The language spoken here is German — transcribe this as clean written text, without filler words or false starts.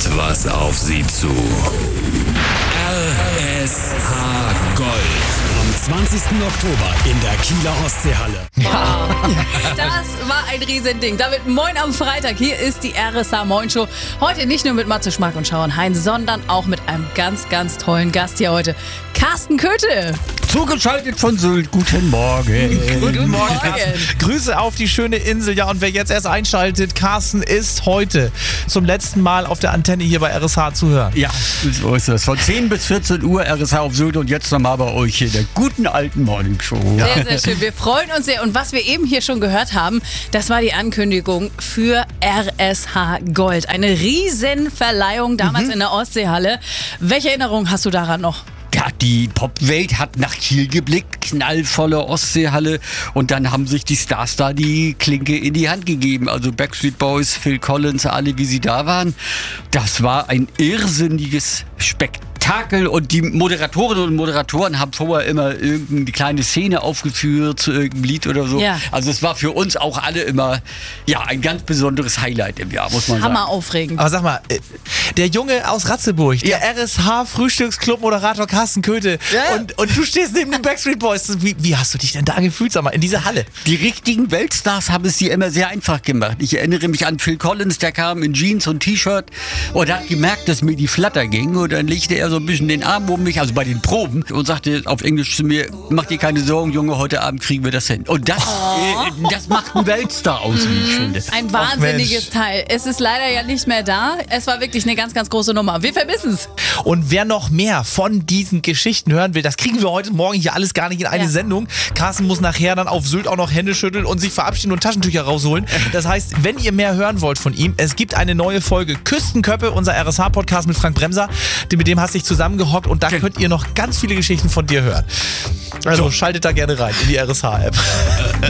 kommt was auf Sie zu. RSH Gold. Am 20. Oktober in der Kieler Ostseehalle. Das war ein Riesending. Damit moin am Freitag. Hier ist die RSH Moin Show. Heute nicht nur mit Matze Schmack und Schauenhain, sondern auch mit einem ganz, ganz tollen Gast hier heute. Carsten Köthe. Zugeschaltet von Sylt. Guten Morgen. Guten Morgen. Grüße auf die schöne Insel. Ja, und wer jetzt erst einschaltet, Carsten ist heute zum letzten Mal auf der Antenne hier bei RSH zu hören. Ja, so ist es. Von 10 bis 14 Uhr RSH auf Sylt und jetzt nochmal bei euch hier in der guten alten Morning Show. Sehr, sehr schön. Wir freuen uns sehr. Und was wir eben hier schon gehört haben, das war die Ankündigung für RSH Gold. Eine Riesenverleihung damals in der Ostseehalle. Welche Erinnerung hast du daran noch? Ja, die Popwelt hat nach Kiel geblickt, knallvolle Ostseehalle und dann haben sich die Stars da die Klinke in die Hand gegeben. Also Backstreet Boys, Phil Collins, alle wie sie da waren. Das war ein irrsinniges Spektakel und die Moderatorinnen und Moderatoren haben vorher immer irgendeine kleine Szene aufgeführt zu irgendeinem Lied oder so. Ja. Also es war für uns auch alle immer ein ganz besonderes Highlight im Jahr, muss man sagen. Hammer aufregend. Aber sag mal, der Junge aus Ratzeburg, der RSH-Frühstücksclub-Moderator Carsten Köthe und du stehst neben den Backstreet Boys. Wie hast du dich denn da gefühlt, sag mal, in dieser Halle? Die richtigen Weltstars haben es dir immer sehr einfach gemacht. Ich erinnere mich an Phil Collins, der kam in Jeans und T-Shirt und hat gemerkt, dass mir die Flatter ging und dann legte er so ein bisschen den Arm um mich, also bei den Proben und sagte auf Englisch zu mir, mach dir keine Sorgen, Junge, heute Abend kriegen wir das hin. Und das macht einen Weltstar aus, wie ich finde. Ein wahnsinniges Teil. Es ist leider ja nicht mehr da. Es war wirklich eine ganz, ganz große Nummer. Wir vermissen es. Und wer noch mehr von diesen Geschichten hören will, das kriegen wir heute Morgen hier alles gar nicht in eine Sendung. Carsten muss nachher dann auf Sylt auch noch Hände schütteln und sich verabschieden und Taschentücher rausholen. Das heißt, wenn ihr mehr hören wollt von ihm, es gibt eine neue Folge Küstenköppe, unser RSH-Podcast mit Frank Bremser. Mit dem hast du dich zusammengehockt und da könnt ihr noch ganz viele Geschichten von dir hören. Also schaltet da gerne rein in die RSH-App.